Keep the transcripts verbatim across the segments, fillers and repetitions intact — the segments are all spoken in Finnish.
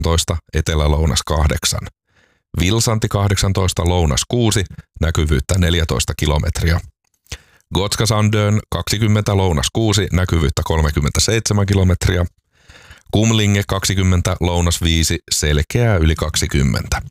kahdeksantoista, etelä-lounas kahdeksan. Vilsanti kahdeksantoista, lounas kuusi, näkyvyyttä neljätoista kilometriä. Gotska Sandön kaksikymmentä, lounas kuusi, näkyvyyttä kolmekymmentäseitsemän kilometriä. Kumlinge kaksikymmentä, lounas viisi, selkeää yli kaksikymmentä.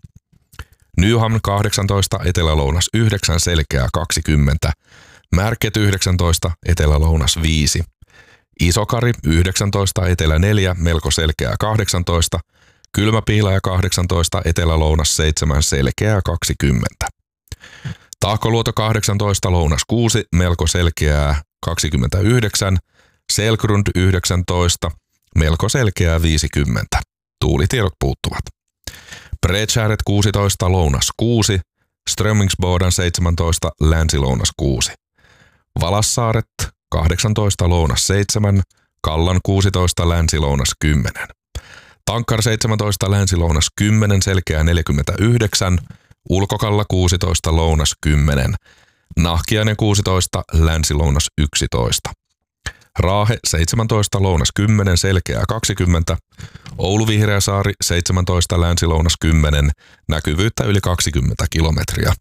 Nyhamn kahdeksantoista, etelä-lounas yhdeksän, selkeää kaksikymmentä. Märket yhdeksäntoista, etelä-lounas viisi. Isokari yhdeksäntoista, etelä neljä, melko selkeää kahdeksantoista. Kylmäpiilaja kahdeksantoista, etelä-lounas seitsemän, selkeää kaksikymmentä. Tahkoluoto kahdeksantoista, lounas kuusi, melko selkeää kaksikymmentäyhdeksän. Selgrund yhdeksäntoista, melko selkeää viisikymmentä. Tuulitiedot puuttuvat. Bredskäret kuusitoista, lounas kuusi. Strömmingsboden seitsemäntoista, länsi-lounas kuusi. Valassaaret kahdeksantoista, lounas seitsemän. Kallan kuusitoista, länsi-lounas kymmenen. Tankkar seitsemäntoista, länsi-lounas kymmenen, selkeää neljäkymmentäyhdeksän. Ulkokalla kuusitoista, lounas kymmenen. Nahkiainen kuusitoista, länsi-lounas yksitoista. Raahe seitsemäntoista, lounas kymmenen, selkeää kaksikymmentä. Oulu Vihreäsaari seitsemäntoista, länsi-lounas kymmenen, näkyvyyttä yli kaksikymmentä kilometriä.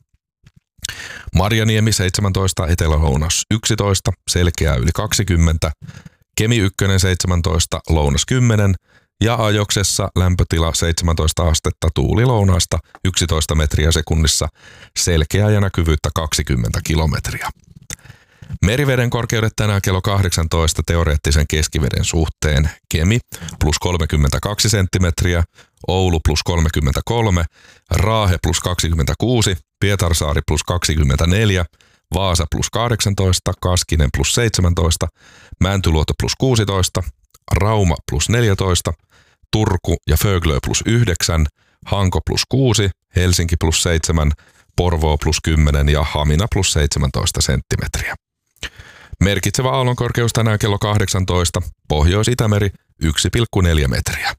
Marjaniemi seitsemäntoista, etelä-lounas yksitoista, selkeää yli kaksikymmentä. Kemi ykkönen seitsemäntoista, lounas kymmenen. Ja Ajoksessa lämpötila seitsemäntoista astetta, tuuli lounaasta yksitoista metriä sekunnissa, selkeää ja näkyvyyttä kaksikymmentä kilometriä. Meriveden korkeudet tänään kello kahdeksantoista teoreettisen keskiveden suhteen. Kemi plus kolmekymmentäkaksi senttimetriä, Oulu plus kolmekymmentäkolme, Raahe plus kaksikymmentäkuusi, Pietarsaari plus kaksikymmentäneljä, Vaasa plus kahdeksantoista, Kaskinen plus seitsemäntoista, Mäntyluoto plus kuusitoista, Rauma plus neljätoista, Turku ja Föglö plus yhdeksän, Hanko plus kuusi, Helsinki plus seitsemän, Porvoo plus kymmenen ja Hamina plus seitsemäntoista senttimetriä. Merkitsevä aallonkorkeus tänään kello kahdeksantoista, Pohjois-Itämeri yksi pilkku neljä metriä.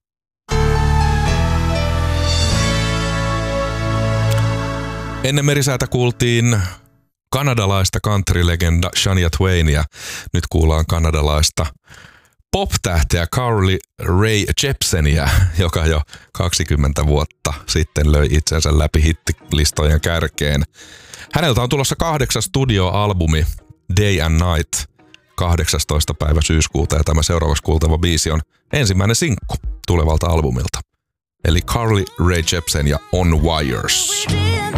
Ennen merisäätä kuultiin kanadalaista country-legenda Shania Twainia. Nyt kuullaan kanadalaista pop-tähteä Carly Rae Jepseniä, joka jo kaksikymmentä vuotta sitten löi itsensä läpi hittilistojen kärkeen. Häneltä on tulossa kahdeksas studioalbumi Day and Night kahdeksastoista päivä syyskuuta ja tämä seuraavaksi kuultava biisi on ensimmäinen sinkku tulevalta albumilta. Eli Carly Rae Jepsen ja On Wires.